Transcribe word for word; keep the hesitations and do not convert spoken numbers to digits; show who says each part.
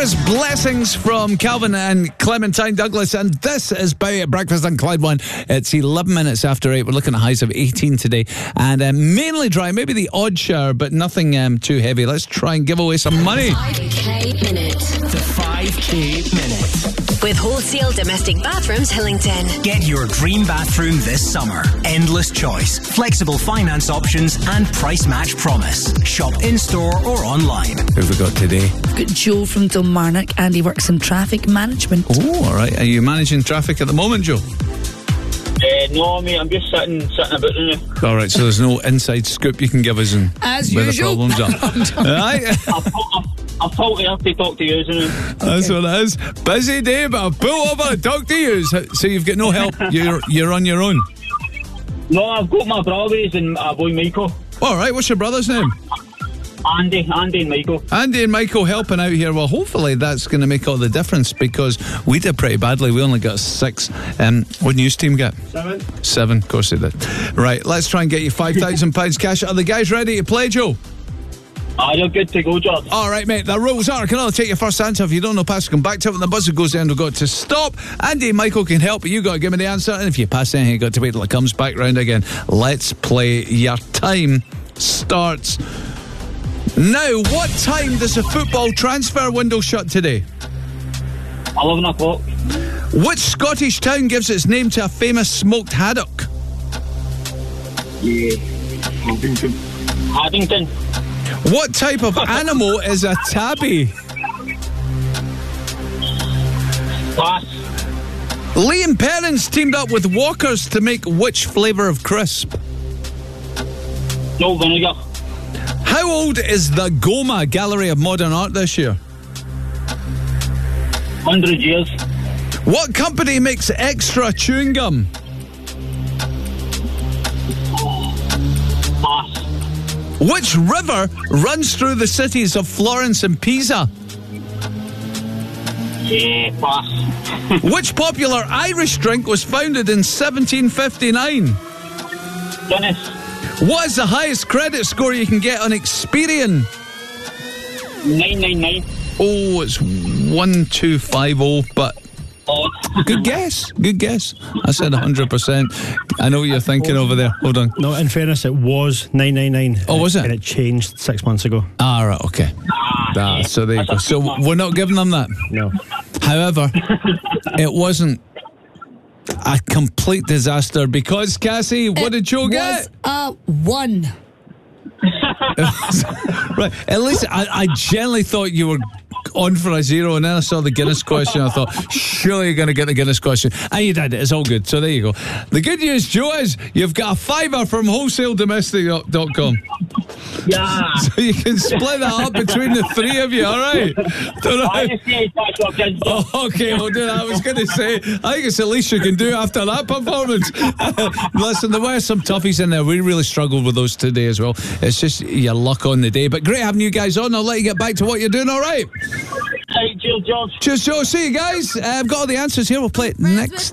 Speaker 1: was Blessings from Calvin and Clementine Douglas, and this is Bowie at Breakfast on Clyde One. It's eleven minutes after eight. We're looking at highs of eighteen today, and um, mainly dry, maybe the odd shower, but nothing um, too heavy. Let's try and give away some money.
Speaker 2: five K Minute.
Speaker 3: The five K Minute.
Speaker 2: With Wholesale Domestic Bathrooms Hillington.
Speaker 3: Get your dream bathroom this summer. Endless choice, flexible finance options, and price match promise. Shop in-store or online.
Speaker 1: Who have we got today?
Speaker 4: Got Joe from Kilmarnock, and he works in traffic management.
Speaker 1: Oh, all right. Are you managing traffic at the moment, Joe?
Speaker 5: Uh, no, mate, I'm just sitting sitting about now.
Speaker 1: All right, so there's no inside scoop you can give us in
Speaker 4: As
Speaker 1: where
Speaker 4: usual.
Speaker 1: the problems are. All right.
Speaker 5: I've, I've, I've pulled here to talk to you, isn't it?
Speaker 1: That's what it is. Busy day, but I've pulled over to talk to you. So you've got no help. You're you're on your own.
Speaker 5: No, I've got my brothers and my boy Michael.
Speaker 1: All right, what's your brother's name?
Speaker 5: Andy, Andy and Michael.
Speaker 1: Andy and Michael helping out here. Well, hopefully that's going to make all the difference, because we did pretty badly. We only got six. Um, what news team get?
Speaker 5: Seven.
Speaker 1: Seven, of course they did. Right, let's try and get you five thousand pounds cash. Are the guys ready to play, Joe?
Speaker 5: Ah, you're good to go, George.
Speaker 1: All right, mate. The rules are, I can only take your first answer. If you don't know, pass, come back to it. When the buzzer goes down, we've got to stop. Andy and Michael can help, but you got to give me the answer. And if you pass anything, you've got to wait till it comes back round again. Let's play. Your time starts now. What time does the football transfer window shut today?
Speaker 5: eleven o'clock.
Speaker 1: Which Scottish town gives its name to a famous smoked haddock?
Speaker 5: Yeah. Haddington. Haddington.
Speaker 1: What type of animal is a tabby?
Speaker 5: Pass.
Speaker 1: Liam Perrins teamed up with Walkers to make which flavour of crisp?
Speaker 5: No vinegar.
Speaker 1: How old is the Goma Gallery of Modern Art this year?
Speaker 5: Hundred years.
Speaker 1: What company makes extra chewing gum?
Speaker 5: Pass.
Speaker 1: Which river runs through the cities of Florence and Pisa?
Speaker 5: Yeah, pass.
Speaker 1: Which popular Irish drink was founded in seventeen fifty-nine?
Speaker 5: Guinness.
Speaker 1: What is the highest credit score you can get on Experian?
Speaker 5: Nine nine nine.
Speaker 1: Oh, it's one two five oh, but
Speaker 5: Oh.
Speaker 1: good guess. Good guess. I said one hundred percent. I know what you're thinking over there. Hold on.
Speaker 6: No, in fairness, it was nine nine nine.
Speaker 1: Oh, was it?
Speaker 6: And it changed six months ago.
Speaker 1: Ah, right, okay. Ah, so there you go. So we're not giving them that.
Speaker 6: No.
Speaker 1: However, it wasn't a complete disaster, because, Cassie, what did Joe
Speaker 4: was
Speaker 1: get?
Speaker 4: a one.
Speaker 1: Right, at least I, I genuinely thought you were on for a zero, and then I saw the Guinness question. I thought, surely you're going to get the Guinness question, and you did. It's all good. So there you go. The good news, Joe, is you've got a fiver from wholesale domestic dot com.
Speaker 5: Yeah.
Speaker 1: So you can split that up between the three of you, all right? All
Speaker 5: I
Speaker 1: right.
Speaker 5: just say that's your kids.
Speaker 1: Oh, okay, we'll do that. I was going to say, I think it's the least you can do after that performance. Listen, there were some toughies in there. We really struggled with those today as well. It's just your luck on the day. But great having you guys on. I'll let you get back to what you're doing, all right?
Speaker 5: Hey, cheers, George.
Speaker 1: Cheers, Joe. See you guys. Uh, I've got all the answers here. We'll play it next.